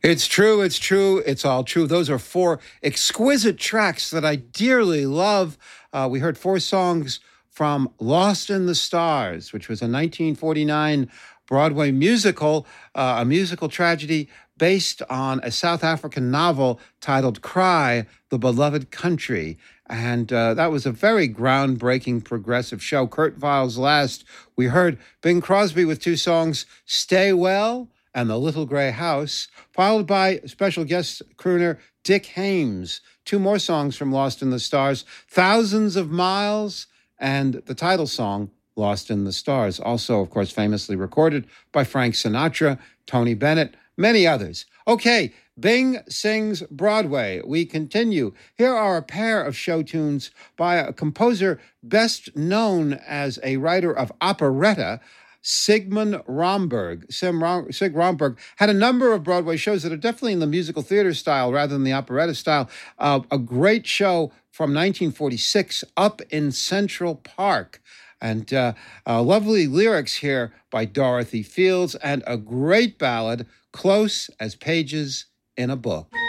It's true, it's true, it's all true. Those are four exquisite tracks that I dearly love. We heard four songs from Lost in the Stars, which was a 1949 Broadway musical, a musical tragedy based on a South African novel titled Cry, the Beloved Country. And that was a very groundbreaking progressive show. Kurt Weill's last. We heard Bing Crosby with two songs, Stay Well and The Little Gray House, followed by special guest crooner Dick Haymes. Two more songs from Lost in the Stars, Thousands of Miles, and the title song, Lost in the Stars. Also, of course, famously recorded by Frank Sinatra, Tony Bennett, many others. Okay, Bing Sings Broadway. We continue. Here are a pair of show tunes by a composer best known as a writer of operetta, Sigmund Romberg. Sig Romberg had a number of Broadway shows that are definitely in the musical theater style rather than the operetta style. A great show from 1946, Up in Central Park. And lovely lyrics here by Dorothy Fields and a great ballad, Close as Pages in a Book.